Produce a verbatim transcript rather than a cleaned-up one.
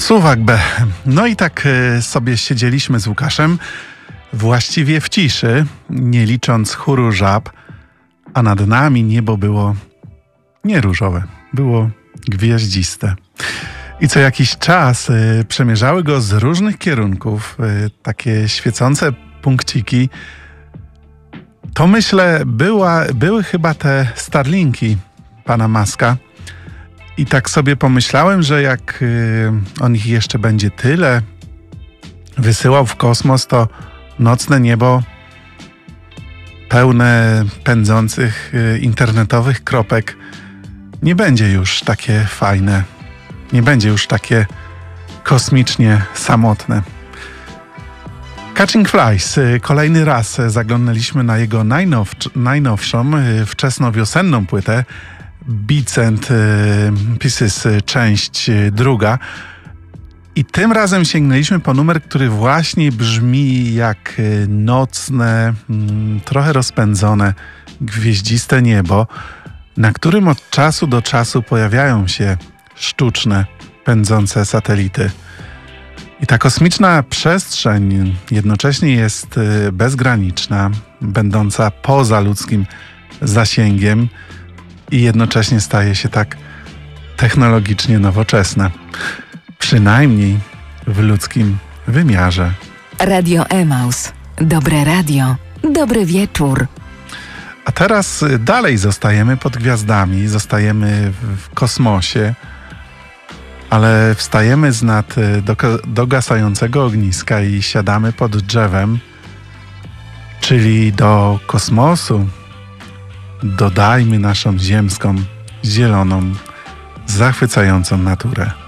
Suwak B. No i tak y, sobie siedzieliśmy z Łukaszem, właściwie w ciszy, nie licząc chóru żab, a nad nami niebo było nie różowe, było gwiaździste. I co jakiś czas y, przemierzały go z różnych kierunków y, takie świecące punkciki. To myślę była, były chyba te Starlinki pana Muska. I tak sobie pomyślałem, że jak y, on ich jeszcze będzie tyle wysyłał w kosmos, to nocne niebo pełne pędzących y, internetowych kropek nie będzie już takie fajne. Nie będzie już takie kosmicznie samotne. Catching Flies. Kolejny raz zaglądaliśmy na jego najnowsz- najnowszą, wczesnowiosenną płytę Beats and Pieces, część druga. I tym razem sięgnęliśmy po numer, który właśnie brzmi jak nocne, trochę rozpędzone, gwieździste niebo, na którym od czasu do czasu pojawiają się sztuczne, pędzące satelity. I ta kosmiczna przestrzeń jednocześnie jest bezgraniczna, będąca poza ludzkim zasięgiem i jednocześnie staje się tak technologicznie nowoczesna. Przynajmniej w ludzkim wymiarze. Radio Emaus. Dobre radio. Dobry wieczór. A teraz dalej zostajemy pod gwiazdami, zostajemy w kosmosie, ale wstajemy z nad dogasającego ogniska i siadamy pod drzewem, czyli do kosmosu. Dodajmy naszą ziemską, zieloną, zachwycającą naturę.